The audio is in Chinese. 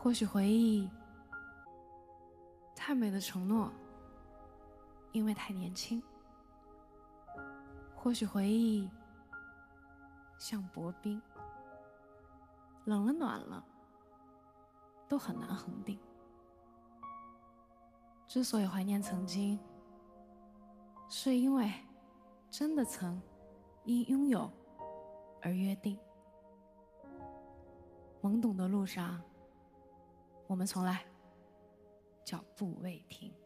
或许回忆太美的承诺，因为太年轻；或许回忆像薄冰，冷了暖了，都很难恒定。之所以怀念曾经，是因为真的曾因拥有而约定。懵懂的路上，我们从来脚步未停。